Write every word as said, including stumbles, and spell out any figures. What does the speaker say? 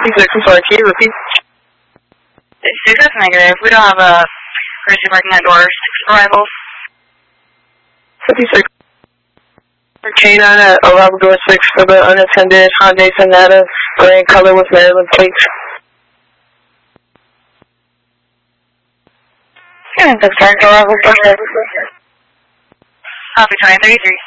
fifty-six, I'm sorry, can you repeat? fifty-six, that's negative. We don't have a person working that door. Six arrivals. fifty-six. K nine at arrival door six for the unattended Hyundai Sonata, gray in color with Maryland plates. Yeah, that's correct. Arrival door six. Copy, twenty thirty-three.